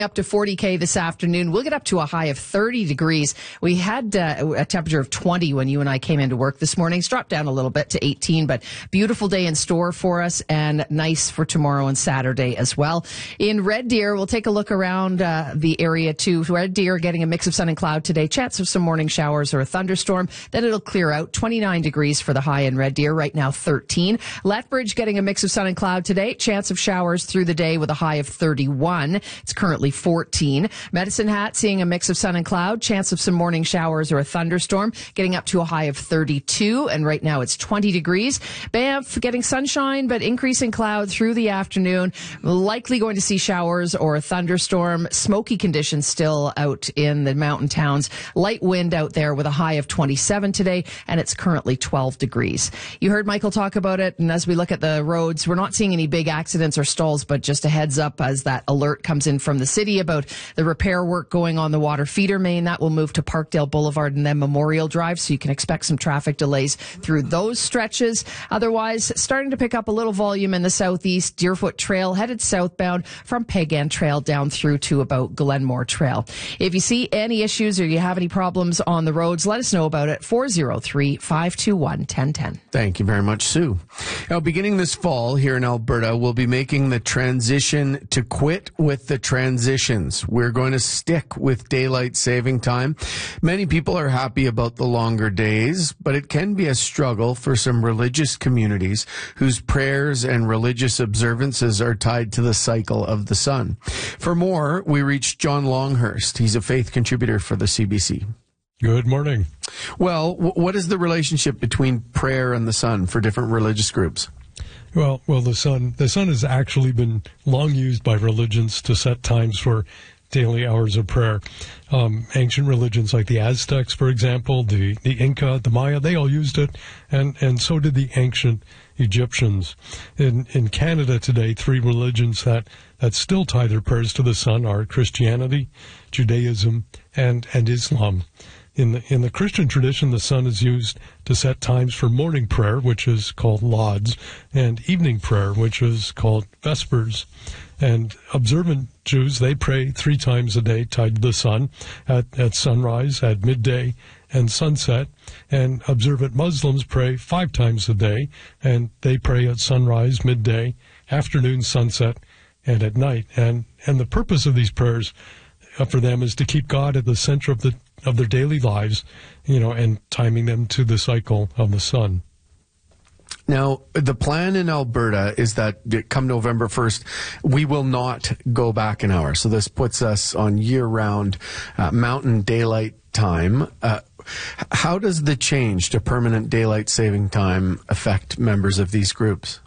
Up to 40K this afternoon. We'll get up to a high of 30 degrees. We had a temperature of 20 when you and I came into work this morning. It's dropped down a little bit to 18, but beautiful day in store for us and nice for tomorrow and Saturday as well. In Red Deer, we'll take a look around the area too. Red Deer getting a mix of sun and cloud today. Chance of some morning showers or a thunderstorm. Then it'll clear out. 29 degrees for the high in Red Deer. Right now 13. Lethbridge getting a mix of sun and cloud today. Chance of showers through the day with a high of 31. It's currently 14. Medicine Hat seeing a mix of sun and cloud, chance of some morning showers or a thunderstorm, getting up to a high of 32, and right now it's 20 degrees. Banff getting sunshine, but increasing cloud through the afternoon. Likely going to see showers or a thunderstorm. Smoky conditions still out in the mountain towns. Light wind out there with a high of 27 today, and it's currently 12 degrees. You heard Michael talk about it, and as we look at the roads, we're not seeing any big accidents or stalls, but just a heads up as that alert comes in from the city about the repair work going on the water feeder main. That will move to Parkdale Boulevard and then Memorial Drive, so you can expect some traffic delays through those stretches. Otherwise, starting to pick up a little volume in the southeast. Deerfoot Trail headed southbound from Pagan Trail down through to about Glenmore Trail. If you see any issues or you have any problems on the roads, let us know about it. 403-521-1010. Thank you very much, Sue. Now, beginning this fall here in Alberta, we'll be making the transition to quit with the transitions. We're going to stick with daylight saving time. Many people are happy about the longer days, but it can be a struggle for some religious communities whose prayers and religious observances are tied to the cycle of the sun. For more, we reached John Longhurst. He's a faith contributor for the CBC. Good morning. Well, what is the relationship between prayer and the sun for different religious groups? Well, the sun has actually been long used by religions to set times for daily hours of prayer. Ancient religions like the Aztecs, for example, the Inca, the Maya, they all used it, and so did the ancient Egyptians. In Canada today, three religions that still tie their prayers to the sun are Christianity, Judaism, and Islam. In the Christian tradition, the sun is used to set times for morning prayer, which is called lauds, and evening prayer, which is called vespers. And observant Jews, they pray 3 times a day tied to the sun, at sunrise, at midday, and sunset. And observant Muslims pray 5 times a day, and they pray at sunrise, midday, afternoon, sunset, and at night. And the purpose of these prayers for them is to keep God at the center of their daily lives, and timing them to the cycle of the sun. Now, the plan in Alberta is that come November 1st, we will not go back an hour. So this puts us on year-round mountain daylight time. How does the change to permanent daylight saving time affect members of these groups?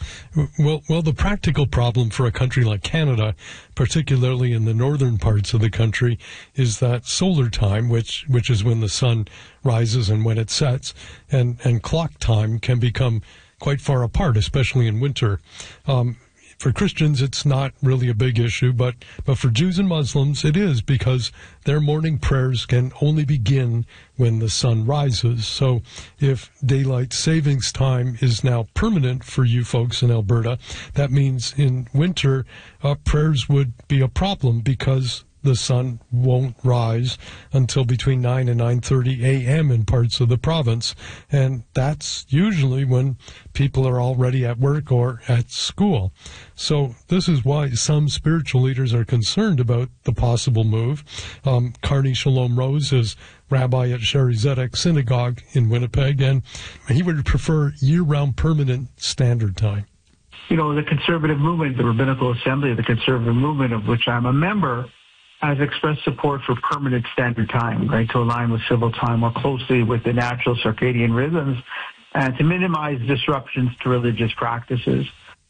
Well, the practical problem for a country like Canada, particularly in the northern parts of the country, is that solar time, which is when the sun rises and when it sets, and clock time can become quite far apart, especially in winter. For Christians, it's not really a big issue, but for Jews and Muslims, it is, because their morning prayers can only begin when the sun rises. So if daylight savings time is now permanent for you folks in Alberta, that means in winter, prayers would be a problem because the sun won't rise until between 9 and 9:30 a.m. in parts of the province. And that's usually when people are already at work or at school. So this is why some spiritual leaders are concerned about the possible move. Carney Shalom Rose is rabbi at Sherry Zedek Synagogue in Winnipeg, and he would prefer year-round permanent standard time. The conservative movement, the Rabbinical Assembly of the Conservative Movement, of which I'm a member, has expressed support for permanent standard time, right, to align with civil time more closely with the natural circadian rhythms and to minimize disruptions to religious practices.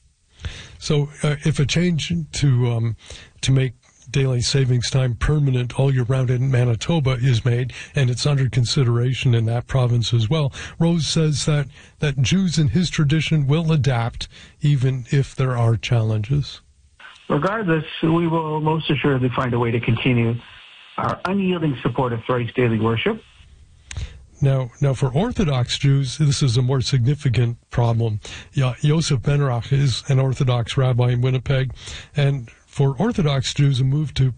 So if a change to make daylight savings time permanent all year round in Manitoba is made, and it's under consideration in that province as well, Rose says that Jews in his tradition will adapt even if there are challenges. Regardless, we will most assuredly find a way to continue our unyielding support of thrice daily worship. Now, for Orthodox Jews, this is a more significant problem. Yosef Benrach is an Orthodox rabbi in Winnipeg, and for Orthodox Jews, a move to